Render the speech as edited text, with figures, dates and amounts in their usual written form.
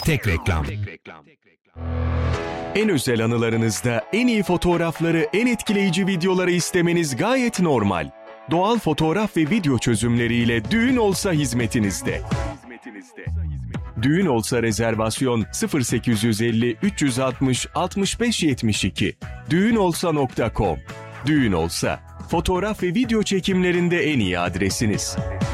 Tek reklam. En özel anılarınızda en iyi fotoğrafları, en etkileyici videoları istemeniz gayet normal. Doğal fotoğraf ve video çözümleriyle Düğün Olsa hizmetinizde. Düğün Olsa rezervasyon 0850 360 65 72 düğünolsa.com. Düğün Olsa, fotoğraf ve video çekimlerinde en iyi adresiniz.